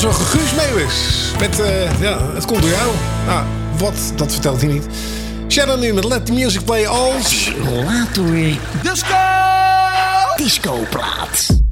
onze Guus Meeuwis. Met, het komt door jou. Nou, wat? Dat vertelt hij niet. Shadow nu met Let the Music Play als... Rollator Disco! Discoplaat.